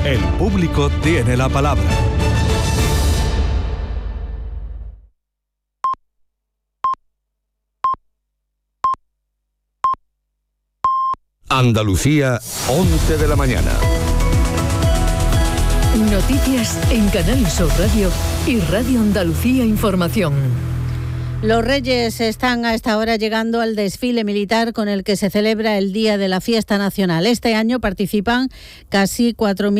El público tiene la palabra. Andalucía, 11 de la mañana. Noticias en Canal Sur Radio y Radio Andalucía Información. Los Reyes están a esta hora llegando al desfile militar con el que se celebra el Día de la Fiesta Nacional. Este año participan casi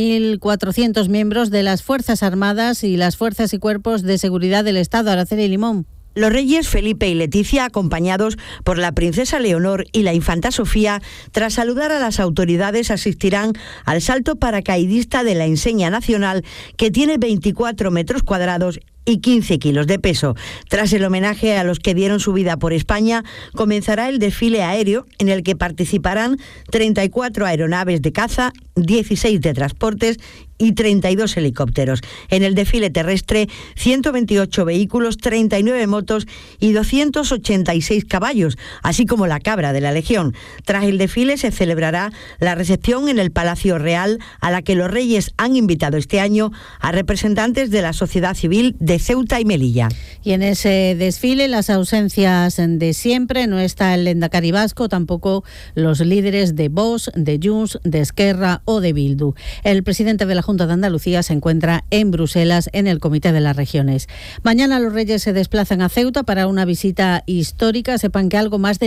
4.400 miembros de las Fuerzas Armadas y las Fuerzas y Cuerpos de Seguridad del Estado. Araceli Limón. Los reyes Felipe y Leticia, acompañados por la princesa Leonor y la infanta Sofía, tras saludar a las autoridades, asistirán al salto paracaidista de la enseña nacional, que tiene 24 metros cuadrados y 15 kilos de peso. Tras el homenaje a los que dieron su vida por España, comenzará el desfile aéreo, en el que participarán 34 aeronaves de caza, 16 de transportes y 32 helicópteros. En el desfile terrestre, 128 vehículos, 39 motos y 286 caballos, así como la cabra de la Legión. Tras el desfile se celebrará la recepción en el Palacio Real, a la que los reyes han invitado este año a representantes de la sociedad civil de Ceuta y Melilla. Y en ese desfile, las ausencias de siempre, no está el lehendakari vasco, tampoco los líderes de Vox, de Junts, de Esquerra o de Bildu. El presidente de la Junta de Andalucía se encuentra en Bruselas en el Comité de las Regiones. Mañana los reyes se desplazan a Ceuta para una visita histórica. Sepan que algo más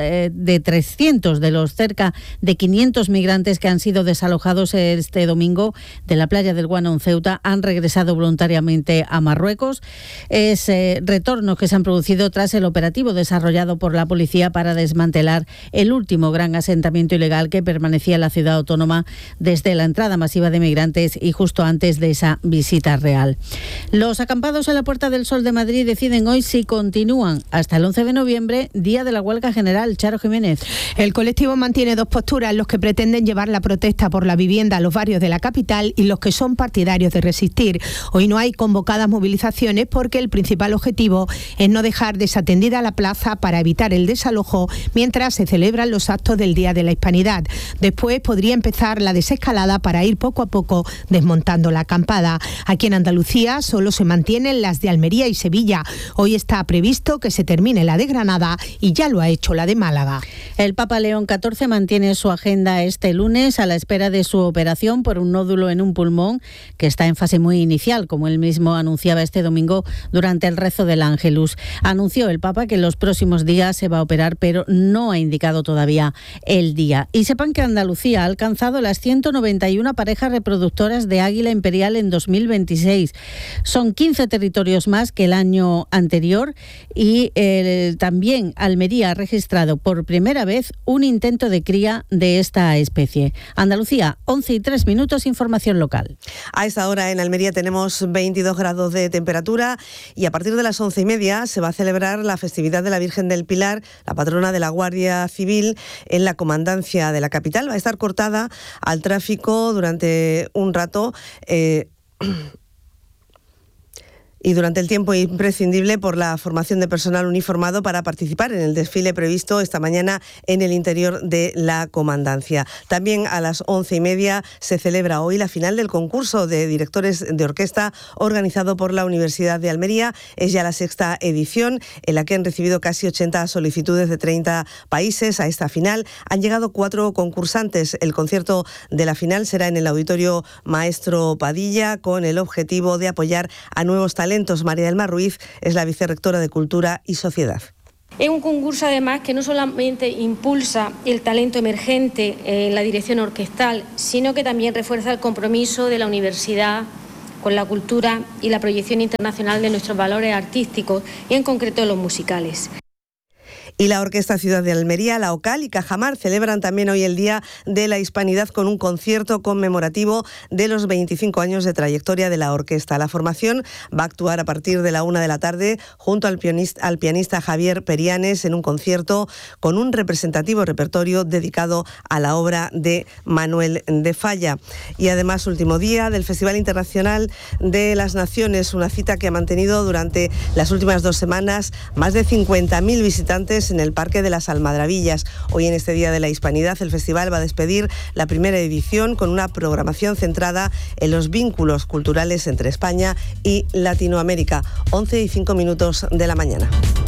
de 300 de los cerca de 500 migrantes que han sido desalojados este domingo de la playa del Guano en Ceuta han regresado voluntariamente a Marruecos. Es retornos que se han producido tras el operativo desarrollado por la policía para desmantelar el último gran asentamiento ilegal que permanecía en la ciudad autónoma desde la entrada masiva de migrantes y justo antes de esa visita real. Los acampados en la Puerta del Sol de Madrid deciden hoy si continúan hasta el 11 de noviembre, día de la huelga general. Charo Jiménez. El colectivo mantiene dos posturas: los que pretenden llevar la protesta por la vivienda a los barrios de la capital y los que son partidarios de resistir. Hoy no hay convocadas movilizaciones porque el principal objetivo es no dejar desatendida la plaza para evitar el desalojo mientras se celebran los actos del Día de la Hispanidad. Después podría empezar la desescalada para ir poco a poco desmontando la acampada. Aquí en Andalucía solo se mantienen las de Almería y Sevilla. Hoy está previsto que se termine la de Granada y ya lo ha hecho la de Málaga. El Papa León XIV mantiene su agenda este lunes a la espera de su operación por un nódulo en un pulmón que está en fase muy inicial, como él mismo anunciaba este domingo durante el rezo del Ángelus. Anunció el Papa que en los próximos días se va a operar, pero no ha indicado todavía el día. Y sepan que Andalucía ha alcanzado las 191 parejas reproductoras de águila imperial en 2026. Son 15 territorios más que el año anterior y también Almería ha registrado por primera vez un intento de cría de esta especie. Andalucía, 11:03, información local. A esta hora en Almería tenemos 22 grados de temperatura y a partir de las 11:30 se va a celebrar la festividad de la Virgen del Pilar, la patrona de la Guardia Civil, en la comandancia de la capital. Va a estar cortada al tráfico durante un rato y durante el tiempo imprescindible por la formación de personal uniformado para participar en el desfile previsto esta mañana en el interior de la comandancia. También a las 11:30 se celebra hoy la final del concurso de directores de orquesta organizado por la Universidad de Almería. Es ya la sexta edición en la que han recibido casi 80 solicitudes de 30 países. A esta final han llegado 4 concursantes. El concierto de la final será en el Auditorio Maestro Padilla con el objetivo de apoyar a nuevos talentos. María del Mar Ruiz es la vicerrectora de Cultura y Sociedad. Es un concurso además que no solamente impulsa el talento emergente en la dirección orquestal, sino que también refuerza el compromiso de la universidad con la cultura y la proyección internacional de nuestros valores artísticos y en concreto los musicales. Y la Orquesta Ciudad de Almería, la OCAL y Cajamar celebran también hoy el Día de la Hispanidad con un concierto conmemorativo de los 25 años de trayectoria de la orquesta. La formación va a actuar a partir de la 1 de la tarde junto al pianista Javier Perianes en un concierto con un representativo repertorio dedicado a la obra de Manuel de Falla. Y además, último día del Festival Internacional de las Naciones, una cita que ha mantenido durante las últimas 2 semanas más de 50.000 visitantes en el Parque de las Almadrabillas. Hoy, en este Día de la Hispanidad, el festival va a despedir la primera edición con una programación centrada en los vínculos culturales entre España y Latinoamérica. 11:05 de la mañana.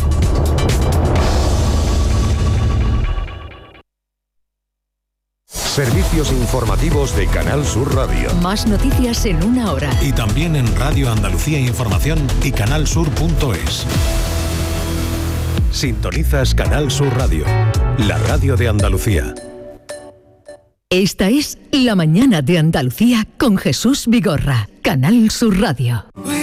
Servicios informativos de Canal Sur Radio. Más noticias en una hora. Y también en Radio Andalucía Información y canalsur.es. Sintonizas Canal Sur Radio, la radio de Andalucía. Esta es La Mañana de Andalucía con Jesús Vigorra, Canal Sur Radio.